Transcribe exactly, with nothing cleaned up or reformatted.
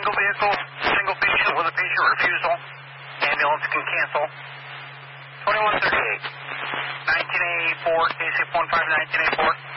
single vehicle, single patient with a patient refusal. Ambulance can cancel. twenty-one thirty-eight. nineteen eighty-four, K C one five nineteen eighty-four.